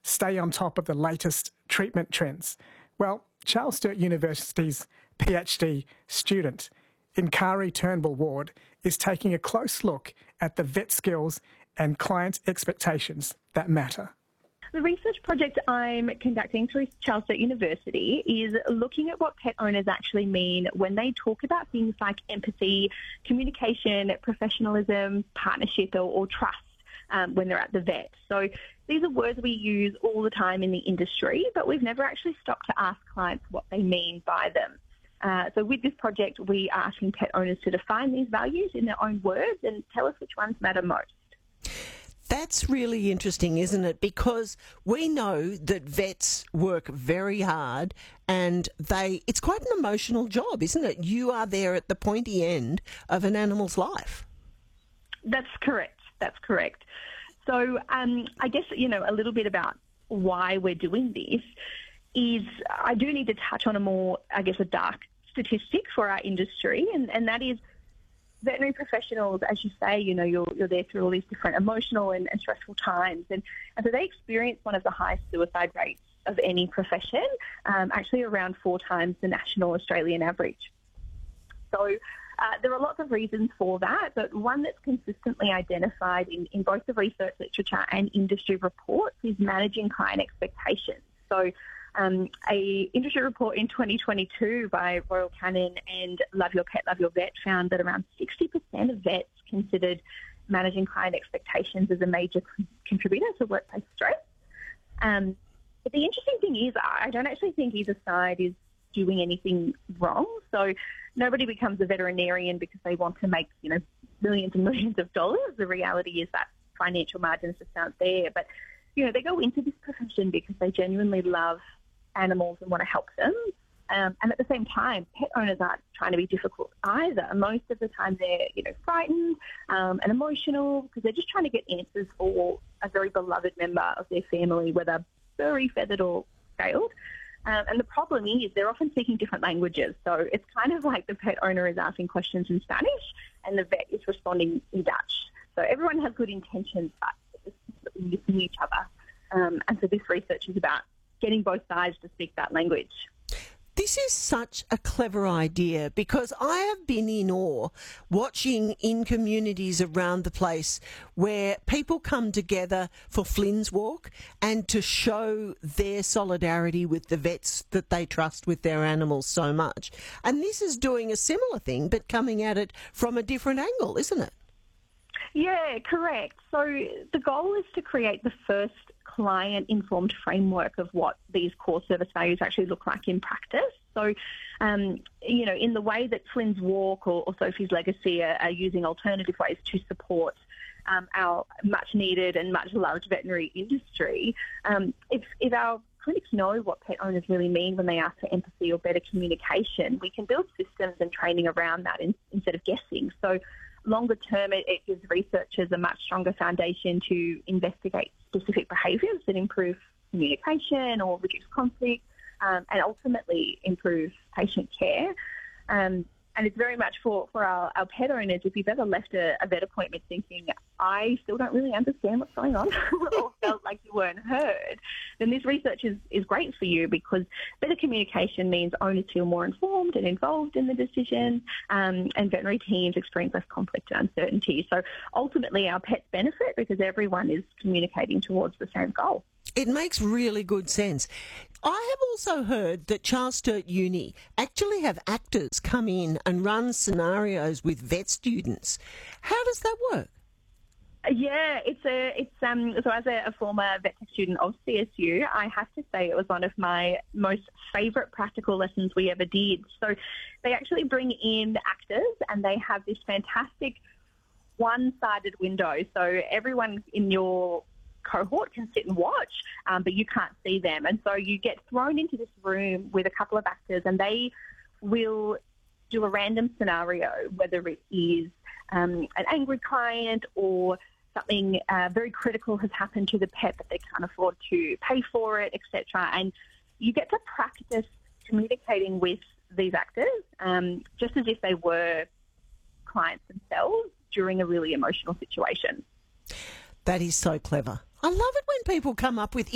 stay on top of the latest treatment trends? Well, Charles Sturt University's PhD student, Inkari Turnbull-Ward, is taking a close look at the vet skills and client expectations that matter. The research project I'm conducting through Charles Sturt University is looking at what pet owners actually mean when they talk about things like empathy, communication, professionalism, partnership or trust when they're at the vet. So these are words we use all the time in the industry, but we've never actually stopped to ask clients what they mean by them. So with this project, we are asking pet owners to define these values in their own words and tell us which ones matter most. That's really interesting, isn't it? Because we know that vets work very hard and it's quite an emotional job, isn't it? You are there at the pointy end of an animal's life. That's correct. So I guess, a little bit about why we're doing this is I do need to touch on a dark statistic for our industry, and that is veterinary professionals, as you say, you're there through all these different emotional and stressful times. And so they experience one of the highest suicide rates of any profession, actually around 4 times the national Australian average. So there are lots of reasons for that, but one that's consistently identified in both the research literature and industry reports is managing client expectations. So a industry report in 2022 by Royal Canin and Love Your Pet, Love Your Vet found that around 60% of vets considered managing client expectations as a major contributor to workplace stress. But the interesting thing is I don't actually think either side is doing anything wrong. So nobody becomes a veterinarian because they want to make, millions and millions of dollars. The reality is that financial margins just aren't there. But, they go into this profession because they genuinely love animals and want to help them. And at the same time, pet owners aren't trying to be difficult either. Most of the time they're, frightened and emotional because they're just trying to get answers for a very beloved member of their family, whether furry, feathered or scaled. And the problem is they're often speaking different languages. So it's kind of like the pet owner is asking questions in Spanish and the vet is responding in Dutch. So everyone has good intentions, but it's missing each other. And so this research is about getting both sides to speak that language. This is such a clever idea because I have been in awe watching in communities around the place where people come together for Flynn's Walk and to show their solidarity with the vets that they trust with their animals so much. And this is doing a similar thing but coming at it from a different angle, isn't it? Yeah, correct. So the goal is to create the first client-informed framework of what these core service values actually look like in practice. So, in the way that Flynn's Walk or Sophie's Legacy are using alternative ways to support our much-needed and much-loved veterinary industry, if our clinics know what pet owners really mean when they ask for empathy or better communication, we can build systems and training around that instead of guessing. So longer term, it gives researchers a much stronger foundation to investigate specific behaviours that improve communication or reduce conflict and ultimately improve patient care. And it's very much for our pet owners, if you've ever left a vet appointment thinking, I still don't really understand what's going on or felt like you weren't heard, then this research is great for you because better communication means owners feel more informed and involved in the decision and veterinary teams experience less conflict and uncertainty. So ultimately our pets benefit because everyone is communicating towards the same goal. It makes really good sense. I have also heard that Charles Sturt Uni actually have actors come in and run scenarios with vet students. How does that work? Yeah, so as a former vet tech student of CSU, I have to say it was one of my most favourite practical lessons we ever did. So they actually bring in actors and they have this fantastic one-sided window. So everyone in your cohort can sit and watch, but you can't see them. And so you get thrown into this room with a couple of actors and they will do a random scenario, whether it is an angry client or something very critical has happened to the pet but they can't afford to pay for it, etc. And you get to practice communicating with these actors just as if they were clients themselves during a really emotional situation. That is so clever. I love it when people come up with